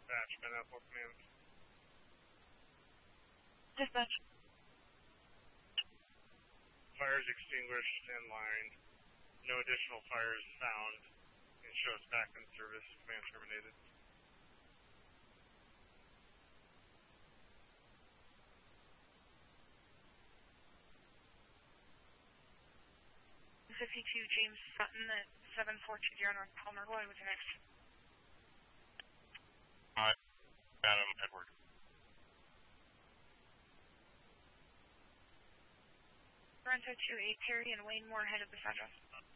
dispatch, Van Ethel Command. Dispatch. Fires extinguished and lined. No additional fires found. And shows back in service. Command terminated. .52 James Sutton at 7420 North Palmer. Go ahead with your next. Adam Edward. Toronto 28 Terry and Wayne Moore, head of this address.